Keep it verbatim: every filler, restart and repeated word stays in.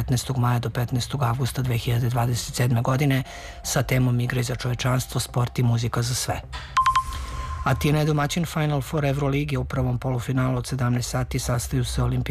petnaestog maja do petnaestog avgusta dve hiljade dvadeset sedme godine sa temom Igre za čovečanstvo, sport i muzika za sve. Atina je domaćin Final Four Euroligi. U prvom polufinalu od sedamnaest sati sastaju se Olimpija